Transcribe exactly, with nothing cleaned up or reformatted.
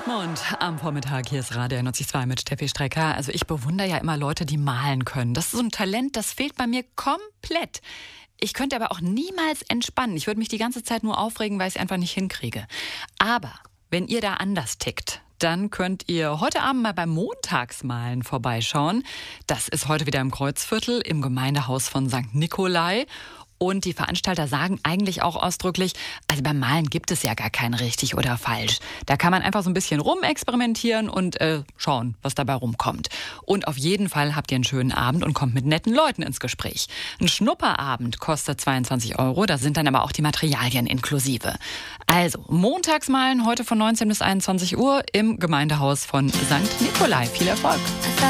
Und am Vormittag, hier ist Radio neunzig Komma zwei mit Steffi Strecker. Also ich bewundere ja immer Leute, die malen können. Das ist so ein Talent, das fehlt bei mir komplett. Ich könnte aber auch niemals entspannen. Ich würde mich die ganze Zeit nur aufregen, weil ich es einfach nicht hinkriege. Aber wenn ihr da anders tickt, dann könnt ihr heute Abend mal beim Montagsmalen vorbeischauen. Das ist heute wieder im Kreuzviertel im Gemeindehaus von Sankt Nikolai. Und die Veranstalter sagen eigentlich auch ausdrücklich, also beim Malen gibt es ja gar kein richtig oder falsch. Da kann man einfach so ein bisschen rumexperimentieren und äh, schauen, was dabei rumkommt. Und auf jeden Fall habt ihr einen schönen Abend und kommt mit netten Leuten ins Gespräch. Ein Schnupperabend kostet zweiundzwanzig Euro, da sind dann aber auch die Materialien inklusive. Also, Montagsmalen heute von neunzehn bis einundzwanzig Uhr im Gemeindehaus von Sankt Nikolai. Viel Erfolg!